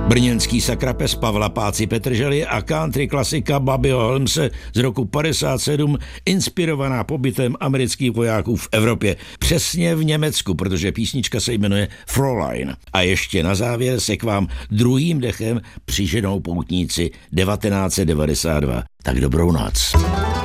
Brněnský sakrapes Pavla Páci Petržely a country klasika Bobbyho Holmese z roku 57, inspirovaná pobytem amerických vojáků v Evropě. Přesně v Německu, protože písnička se jmenuje Fräulein. A ještě na závěr se k vám druhým dechem přiženou poutníci 1992. Tak dobrou noc.